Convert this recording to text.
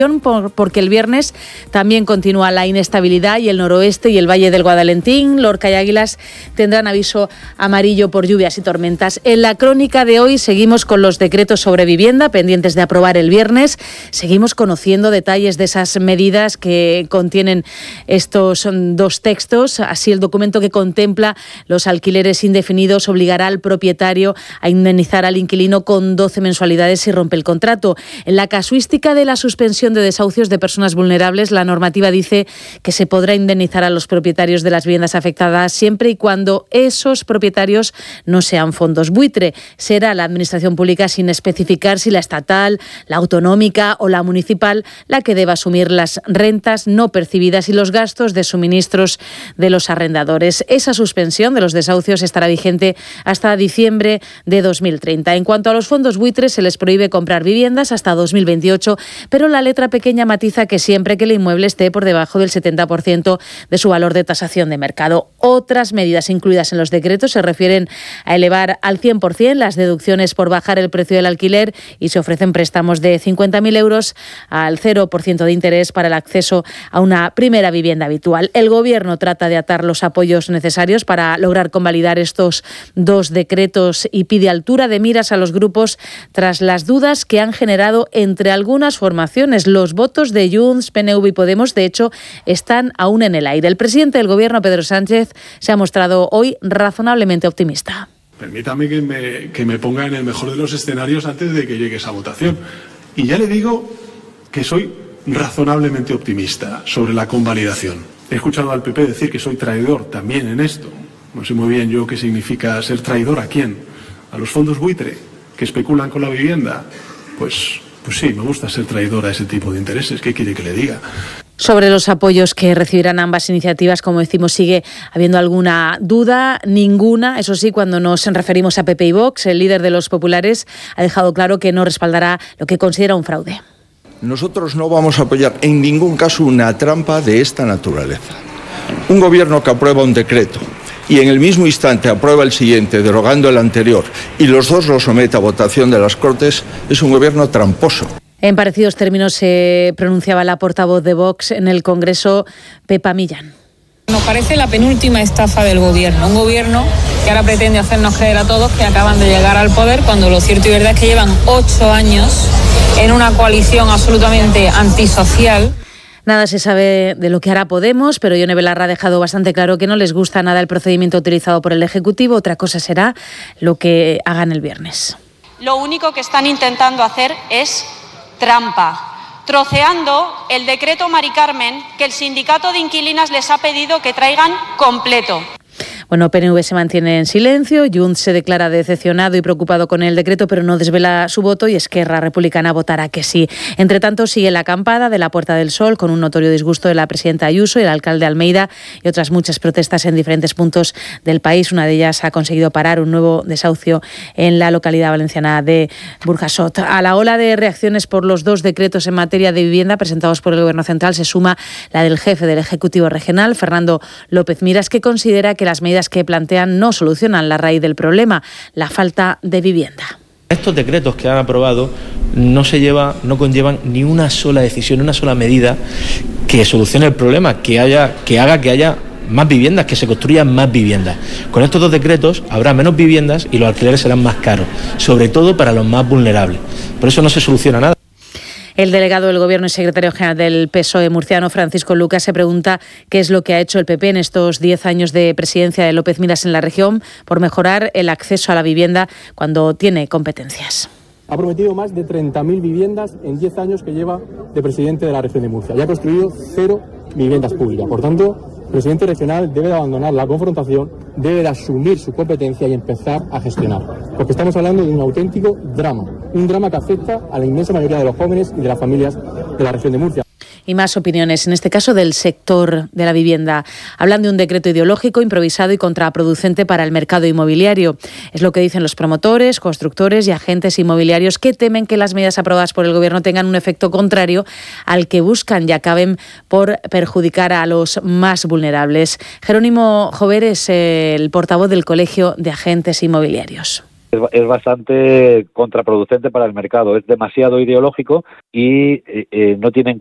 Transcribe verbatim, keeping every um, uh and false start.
porque el viernes también continúa la inestabilidad y el noroeste y el Valle del Guadalentín, Lorca y Águilas tendrán aviso amarillo por lluvias y tormentas. En la crónica de hoy seguimos con los decretos sobre vivienda pendientes de aprobar el viernes. Seguimos conociendo detalles de esas medidas que contienen estos dos textos. Así, el documento que contempla los alquileres indefinidos obligará al propietario a indemnizar al inquilino con doce mensualidades si rompe el contrato. En la casuística de la suspensión de desahucios de personas vulnerables, la normativa dice que se podrá indemnizar a los propietarios de las viviendas afectadas siempre y cuando esos propietarios no sean fondos buitre. Será la administración pública, sin especificar si la estatal, la autonómica o la municipal, la que deba asumir las rentas no percibidas y los gastos de suministros de los arrendadores. Esa suspensión de los desahucios estará vigente hasta diciembre de dos mil treinta. En cuanto a los fondos buitres, se les prohíbe comprar viviendas hasta dos mil veintiocho, pero la letra pequeña matiza que siempre que el inmueble esté por debajo del setenta por ciento de su valor de tasación de mercado. Otras medidas incluidas en los decretos se refieren a elevar al cien por ciento las deducciones por bajar el precio del alquiler y se ofrecen préstamos de cincuenta mil euros al cero por ciento de interés para el acceso a una primera vivienda habitual. El Gobierno trata de atar los apoyos necesarios para lograr convalidar estos dos decretos y pide altura de miras a los grupos tras las dudas que han generado entre algunas formaciones. Los votos de Junts, P N V y Podemos, de hecho, están aún en el aire. El presidente del Gobierno, Pedro Sánchez, se ha mostrado hoy razonablemente optimista. Permítame que me, que me ponga en el mejor de los escenarios antes de que llegue esa votación. Y ya le digo que soy razonablemente optimista sobre la convalidación. He escuchado al P P decir que soy traidor también en esto. No sé muy bien yo qué significa ser traidor. ¿A quién? ¿A los fondos buitre que especulan con la vivienda? Pues... Pues sí, me gusta ser traidor a ese tipo de intereses. ¿Qué quiere que le diga? Sobre los apoyos que recibirán ambas iniciativas, como decimos, sigue habiendo alguna duda, ninguna. Eso sí, cuando nos referimos a P P y Vox, el líder de los populares ha dejado claro que no respaldará lo que considera un fraude. Nosotros no vamos a apoyar en ningún caso una trampa de esta naturaleza. Un gobierno que aprueba un decreto y en el mismo instante aprueba el siguiente, derogando el anterior, y los dos lo somete a votación de las Cortes, es un gobierno tramposo. En parecidos términos se pronunciaba la portavoz de Vox en el Congreso, Pepa Millán. Nos parece la penúltima estafa del gobierno, un gobierno que ahora pretende hacernos creer a todos que acaban de llegar al poder, cuando lo cierto y verdad es que llevan ocho años en una coalición absolutamente antisocial. Nada se sabe de lo que hará Podemos, pero Ione Belarra ha dejado bastante claro que no les gusta nada el procedimiento utilizado por el Ejecutivo. Otra cosa será lo que hagan el viernes. Lo único que están intentando hacer es trampa, troceando el decreto Mari Carmen que el sindicato de inquilinas les ha pedido que traigan completo. Bueno, P N V se mantiene en silencio, Junts se declara decepcionado y preocupado con el decreto, pero no desvela su voto y Esquerra Republicana votará que sí. Entre tanto, sigue la acampada de la Puerta del Sol, con un notorio disgusto de la presidenta Ayuso y el alcalde Almeida y otras muchas protestas en diferentes puntos del país. Una de ellas ha conseguido parar un nuevo desahucio en la localidad valenciana de Burjasot. A la ola de reacciones por los dos decretos en materia de vivienda presentados por el Gobierno Central se suma la del jefe del Ejecutivo Regional, Fernando López Miras, que considera que las medidas que plantean no solucionan la raíz del problema, la falta de vivienda. Estos decretos que han aprobado no se lleva, no conllevan ni una sola decisión, una sola medida que solucione el problema, que haya, que haga que haya más viviendas, que se construyan más viviendas. Con estos dos decretos habrá menos viviendas y los alquileres serán más caros, sobre todo para los más vulnerables. Por eso no se soluciona nada. El delegado del Gobierno y secretario general del P S O E murciano, Francisco Lucas, se pregunta qué es lo que ha hecho el P P en estos diez años de presidencia de López Miras en la región por mejorar el acceso a la vivienda cuando tiene competencias. Ha prometido más de treinta mil viviendas en diez años que lleva de presidente de la región de Murcia y ha construido cero viviendas públicas. Por tanto, el presidente regional debe de abandonar la confrontación, debe de asumir su competencia y empezar a gestionar. Porque estamos hablando de un auténtico drama, un drama que afecta a la inmensa mayoría de los jóvenes y de las familias de la región de Murcia. Y más opiniones, en este caso del sector de la vivienda. Hablan de un decreto ideológico, improvisado y contraproducente para el mercado inmobiliario. Es lo que dicen los promotores, constructores y agentes inmobiliarios, que temen que las medidas aprobadas por el Gobierno tengan un efecto contrario al que buscan y acaben por perjudicar a los más vulnerables. Jerónimo Jover es el portavoz del Colegio de Agentes Inmobiliarios. es bastante contraproducente para el mercado, es demasiado ideológico y eh, no tiene en